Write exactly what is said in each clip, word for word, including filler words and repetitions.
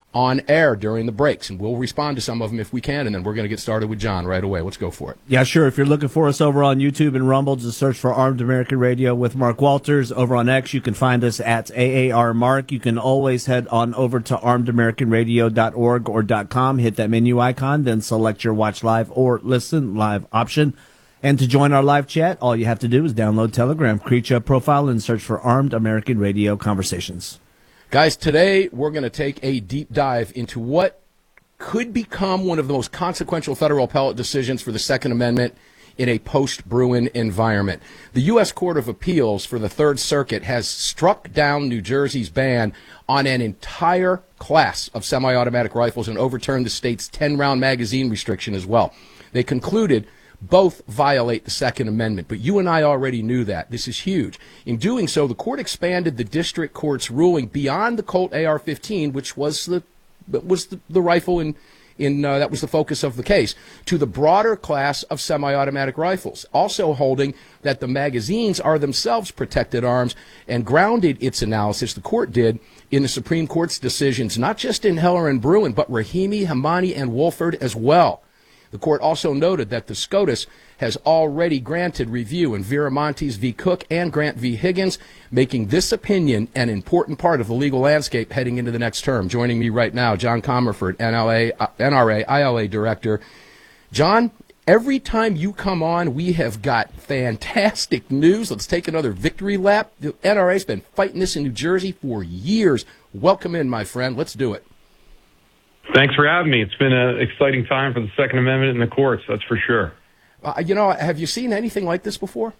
on air during the breaks, and we'll respond to some of them if we can, and then we're going to get started with John right away. Let's go for it. Yeah, sure. If you're looking for us over on YouTube and Rumble, just search for Armed American Radio with Mark Walters. Over on X, you can find us at A A R Mark. You can always head on over to armed american radio dot org or .com, hit that menu icon, then select your watch live or listen live option. And to join our live chat, all you have to do is download Telegram, create your profile, and search for Armed American Radio Conversations. Guys, today we're going to take a deep dive into what could become one of the most consequential federal appellate decisions for the Second Amendment in a post-Bruen environment. The U S Court of Appeals for the Third Circuit has struck down New Jersey's ban on an entire class of semi-automatic rifles and overturned the state's ten-round magazine restriction as well. They concluded both violate the Second Amendment, but you and I already knew that. This is huge. In doing so, the court expanded the district court's ruling beyond the Colt A R fifteen, which was the was the, the rifle in in uh, that was the focus of the case, to the broader class of semi-automatic rifles, also holding that the magazines are themselves protected arms, and grounded its analysis, the court did, in the Supreme Court's decisions, not just in Heller and Bruen, but Rahimi, Hamani, and Wolford as well. The court also noted that the SCOTUS has already granted review in Viramontes v. Cook and Grant v. Higgins, making this opinion an important part of the legal landscape heading into the next term. Joining me right now, John Comerford, N L A, uh, N R A, I L A Director. John, every time you come on, we have got fantastic news. Let's take another victory lap. The N R A's been fighting this in New Jersey for years. Welcome in, my friend. Let's do it. Thanks for having me. It's been an exciting time for the Second Amendment in the courts, that's for sure. Uh, you know, have you seen anything like this before?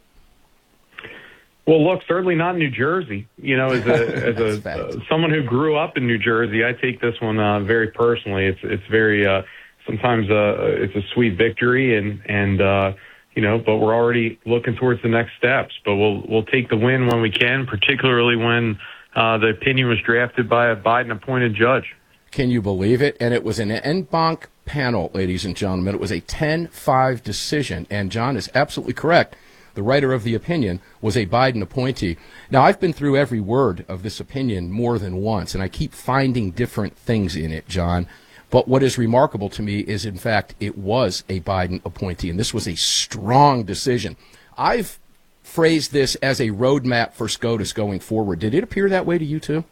Well, look, certainly not in New Jersey. You know, as a as a uh, someone who grew up in New Jersey, I take this one uh, very personally. It's it's very uh, sometimes uh, it's a sweet victory, and and uh, you know, but we're already looking towards the next steps. But we'll we'll take the win when we can, particularly when uh, the opinion was drafted by a Biden-appointed judge. Can you believe it? And it was an en banc panel, ladies and gentlemen. It was a ten five decision. And John is absolutely correct. The writer of the opinion was a Biden appointee. Now, I've been through every word of this opinion more than once, and I keep finding different things in it, John. But what is remarkable to me is, in fact, it was a Biden appointee, and this was a strong decision. I've phrased this as a roadmap for SCOTUS going forward. Did it appear that way to you, too?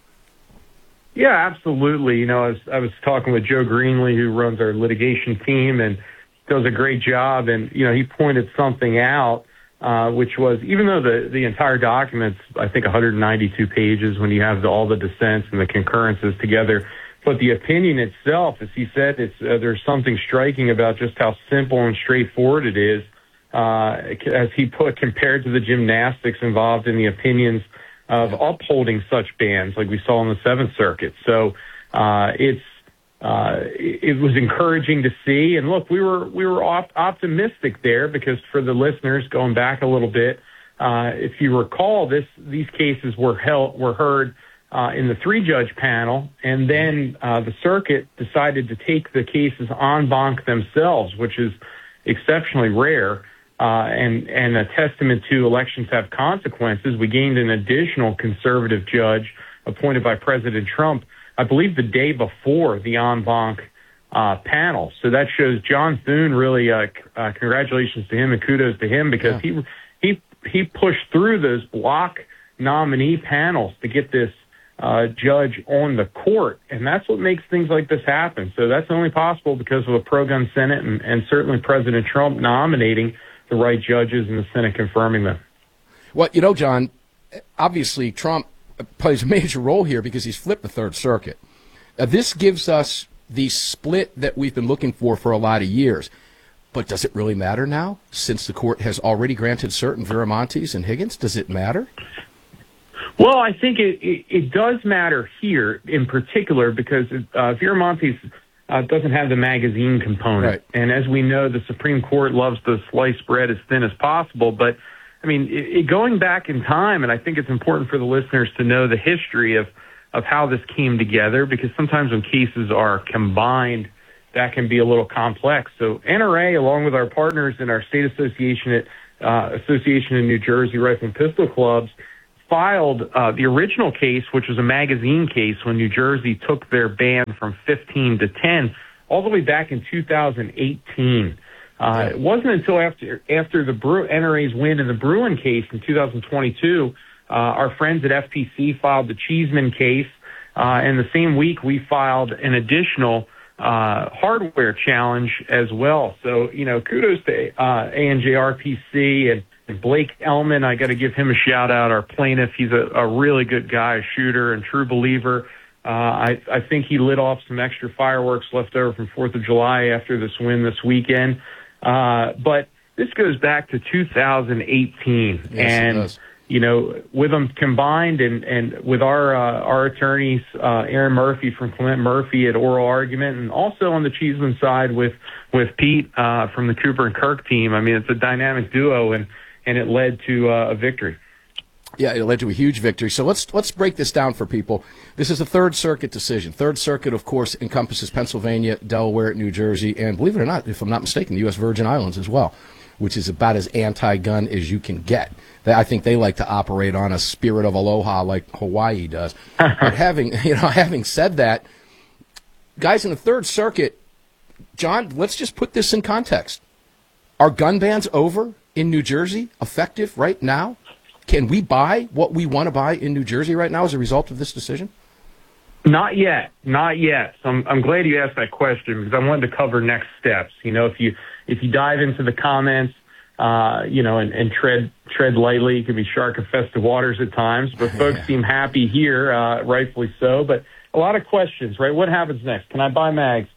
Yeah, absolutely. You know, I was, I was talking with Joe Greenlee, who runs our litigation team, and does a great job. And, you know, he pointed something out, uh, which was, even though the, the entire document's, I think, one hundred ninety-two pages when you have the, all the dissents and the concurrences together, but the opinion itself, as he said, it's, uh, there's something striking about just how simple and straightforward it is, uh, as he put, compared to the gymnastics involved in the opinions of upholding such bans like we saw in the Seventh Circuit. So uh, it's uh, it was encouraging to see. And look, we were we were op- optimistic there because for the listeners, going back a little bit, uh, if you recall, this these cases were held were heard uh, in the three-judge panel, and then uh, the circuit decided to take the cases en banc themselves, which is exceptionally rare. Uh, and, and a testament to elections have consequences. We gained an additional conservative judge appointed by President Trump, I believe the day before the en banc uh, panel. So that shows John Thune really, uh, uh, congratulations to him and kudos to him because yeah. he, he, he pushed through those block nominee panels to get this uh, judge on the court. And that's what makes things like this happen. So that's only possible because of a pro-gun Senate and, and certainly President Trump nominating the right judges and the Senate confirming them. Well, you know, John, obviously Trump plays a major role here because he's flipped the Third Circuit. Now, this gives us the split that we've been looking for for a lot of years. But does it really matter now, since the court has already granted cert in Viramontes and Higgins? Does it matter? Well, I think it, it, it does matter here in particular because uh, Viramontes Uh, doesn't have the magazine component. Right. And as we know, the Supreme Court loves to slice bread as thin as possible. But, I mean, it, it, going back in time, and I think it's important for the listeners to know the history of, of how this came together, because sometimes when cases are combined, that can be a little complex. So N R A, along with our partners in our state association at uh, Association of New Jersey Rifle and Pistol Clubs, filed uh, the original case, which was a magazine case when New Jersey took their ban from fifteen to ten, all the way back in two thousand eighteen. Uh, it wasn't until after after the Bru- N R A's win in the Bruin case in two thousand twenty-two, uh, our friends at F T C filed the Cheeseman case, uh, and the same week we filed an additional uh, hardware challenge as well. So, you know, kudos to uh, A N J R P C and, and Blake Ellman. I got to give him a shout out, our plaintiff. He's a, a really good guy, a shooter and true believer. Uh, I, I think he lit off some extra fireworks left over from fourth of July after this win this weekend. Uh, but this goes back to two thousand eighteen, yes, and you know, with them combined, and, and with our uh, our attorneys, uh, Aaron Murphy from Clement Murphy at oral argument, and also on the Cheeseman side with with Pete uh, from the Cooper and Kirk team. I mean, it's a dynamic duo, and and it led to uh, a victory. Yeah, it led to a huge victory. So let's let's break this down for people. This is a Third Circuit decision. Third Circuit, of course, encompasses Pennsylvania, Delaware, New Jersey, and believe it or not, if I'm not mistaken, the U S Virgin Islands as well, which is about as anti-gun as you can get. I think they like to operate on a spirit of aloha like Hawaii does. But having you know, having said that, guys in the Third Circuit, John, let's just put this in context. Are gun bans over in New Jersey, effective right now? Can we buy what we want to buy in New Jersey right now as a result of this decision? Not yet, not yet. So I'm, I'm glad you asked that question because I wanted to cover next steps. You know, if you if you dive into the comments, uh, you know, and, and tread tread lightly, it can be shark-infested waters at times. But folks seem happy here, uh, rightfully so. But a lot of questions, right? What happens next? Can I buy mags?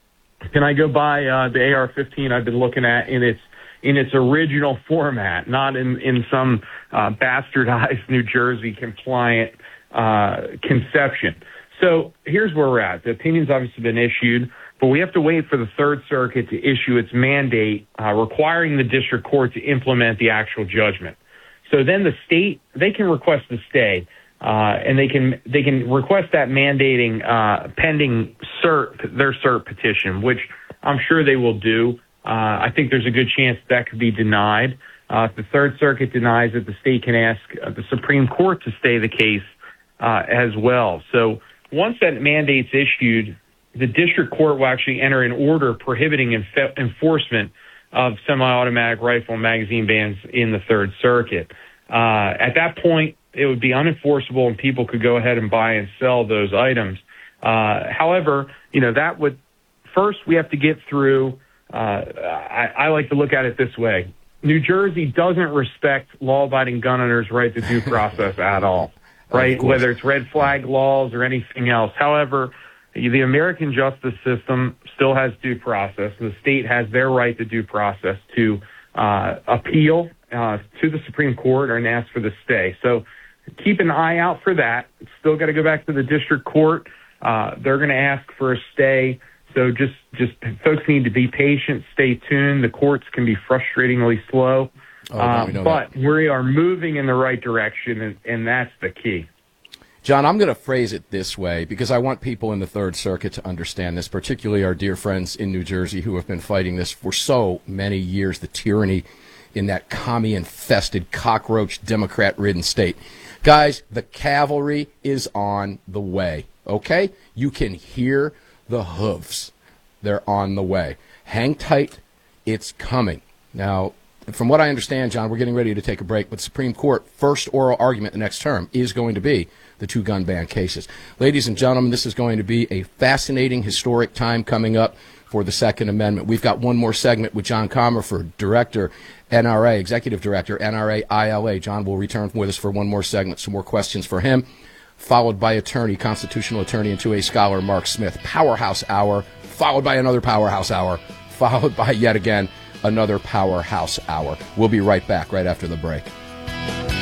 Can I go buy uh, the A R fifteen I've been looking at in its in its original format, not in, in some uh, bastardized New Jersey compliant uh, conception. So here's where we're at. The opinion's obviously been issued, but we have to wait for the Third Circuit to issue its mandate uh, requiring the district court to implement the actual judgment. So then the state, they can request the stay, uh, and they can they can request that mandating uh, pending cert, their cert petition, which I'm sure they will do. Uh, I think there's a good chance that could be denied. Uh, if the Third Circuit denies it, the state can ask uh, the Supreme Court to stay the case uh, as well. So once that mandate's issued, the district court will actually enter an order prohibiting enf- enforcement of semi-automatic rifle and magazine bans in the Third Circuit. Uh, at that point, it would be unenforceable and people could go ahead and buy and sell those items. Uh, however, you know, that would, first we have to get through Uh, I, I like to look at it this way. New Jersey doesn't respect law-abiding gun owners' right to due process at all, right? Whether it's red flag laws or anything else. However, the American justice system still has due process. The state has their right to due process to uh, appeal uh, to the Supreme Court and ask for the stay. So keep an eye out for that. It's still got to go back to the district court. Uh, they're going to ask for a stay. So just, just folks need to be patient, stay tuned. The courts can be frustratingly slow, oh, no, uh, we know but that. we are moving in the right direction, and, and that's the key. John, I'm going to phrase it this way because I want people in the Third Circuit to understand this, particularly our dear friends in New Jersey who have been fighting this for so many years, the tyranny in that commie-infested, cockroach, Democrat-ridden state. Guys, the cavalry is on the way, okay? You can hear the hooves. They're on the way. Hang tight. It's coming. Now, from what I understand, John, we're getting ready to take a break, but Supreme Court first oral argument the next term is going to be the two gun ban cases. Ladies and gentlemen, this is going to be a fascinating, historic time coming up for the Second Amendment. We've got one more segment with John Comerford, Director, N R A, Executive Director, N R A I L A. John will return with us for one more segment, some more questions for him, followed by attorney, constitutional attorney, and two A scholar Mark Smith. Powerhouse Hour, followed by another Powerhouse Hour, followed by yet again another Powerhouse Hour. We'll be right back right after the break.